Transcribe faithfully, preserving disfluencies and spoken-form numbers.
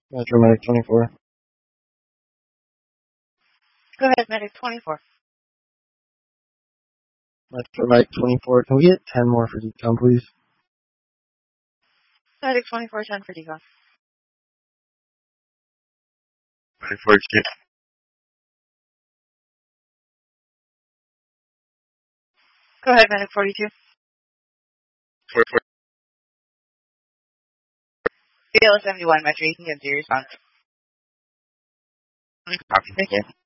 Metro Medic twenty-four. Go ahead, Medic twenty-four. Metro Medic twenty-four. Can we get ten more for decom, please? Medic twenty-four, ten for decom. twenty-four two. Go ahead, Medic forty-two. forty-four. B L seventy-one, Metro, you can get your response. Copy. Thank you.